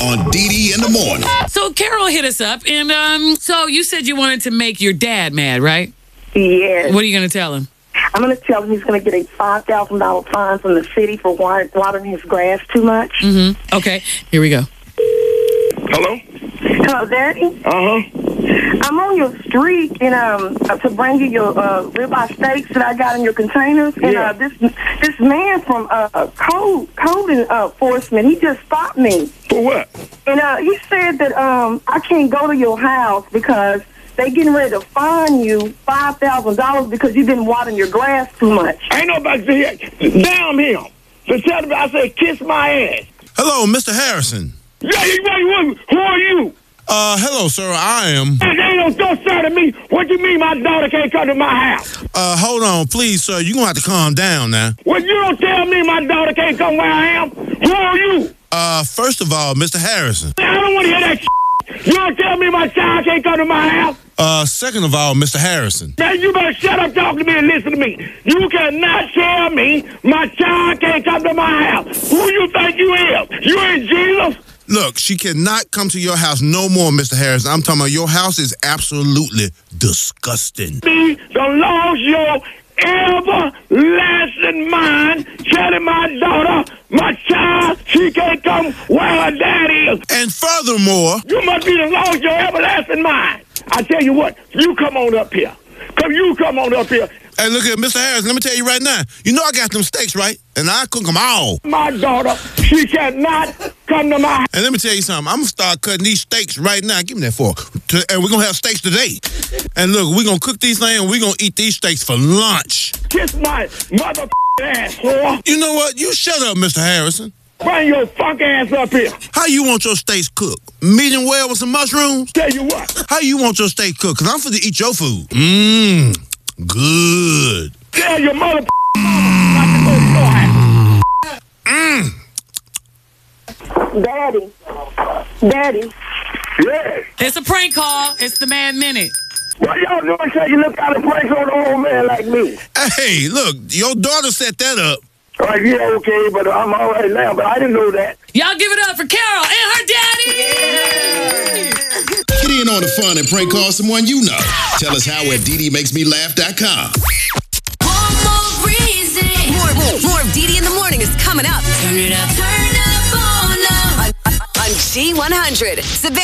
on Dee in the morning. So Carol hit us up, and so you said you wanted to make your dad mad, right? Yes. What are you going to tell him? I'm going to tell him he's going to get a $5,000 fine from the city for watering his grass too much. Mm-hmm. Okay, here we go. Hello? Hello, Daddy. Uh-huh. I'm on your street to bring you your ribeye steaks that I got in your containers. And Yeah. this man from code enforcement, he just stopped me. For what? And he said that I can't go to your house because they getting ready to fine you $5,000 because you've been watering your grass too much. Ain't nobody here. Damn him. So tell me, I said, kiss my ass. Hello, Mr. Harrison. Yeah, who are you? Hello, sir. I am. They don't throw side at me. What you mean my daughter can't come to my house? Hold on, please, sir. You're going to have to calm down now. Well, you don't tell me my daughter can't come where I am. Who are you? First of all, Mr. Harrison. I don't want to hear that shit. You don't tell me my child can't come to my house. Second of all, Mr. Harrison. Now, you better shut up talking to me and listen to me. You cannot tell me my child can't come to my house. Who you think you is? You ain't Jesus? Look, she cannot come to your house no more, Mr. Harrison. I'm talking about your house is absolutely disgusting. Me, don't lose your everlasting mind telling my daughter, my child, she can't come where her dad is. And furthermore, You must be the lost your everlasting mind. I tell you what, you come on up here. You come on up here. hey, look at Mr. Harrison. Let me tell you right now. You know I got them steaks, right? And I cook them all. My daughter, she cannot come to my house. And let me tell you something. I'm going to start cutting these steaks right now. Give me that fork. And we're going to have steaks today. And look, we're going to cook these things and we're going to eat these steaks for lunch. Kiss my mother ass, whore. You know what? You shut up, Mr. Harrison. Bring your funk ass up here. How you want your steaks cooked? Medium well with some mushrooms? Tell you what. How you want your steak cooked? Because I'm finna eat your food. Good. Tell your mother not to go to your house. Daddy. Yes. It's a prank call. It's the Man Minute. What y'all doing? Say you look out of place on an old man like me. Hey, look, your daughter set that up. All right, yeah, okay, but I'm all right now, but I didn't know that. Y'all give it up for Carol and her daddy. Get in on the fun and prank call someone you know. Tell us how at DDMakesMeLaugh.com. One more reason. More of Dee in the morning is coming up. Turn it up. Turn up on up. On G100.